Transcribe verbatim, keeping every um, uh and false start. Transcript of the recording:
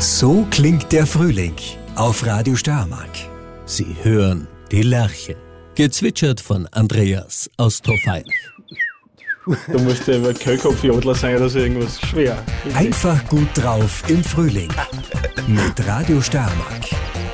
So klingt der Frühling auf Radio Steiermark. Sie hören die Lerche, gezwitschert von Andreas aus Trofeil. Du musst ja über Kehlkopfjodler sein oder so irgendwas schwer. Einfach gut drauf im Frühling mit Radio Steiermark.